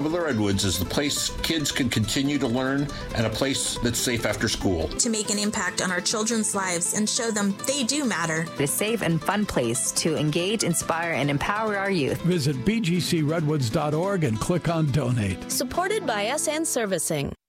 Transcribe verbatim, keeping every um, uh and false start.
of the Redwoods is the place kids can continue to learn and a place that's safe after school. To make an impact on our children's lives and show them they do matter. A safe and fun place to engage, inspire, and empower our youth. Visit b g c redwoods dot org and click on Donate. Supported by S N Servicing.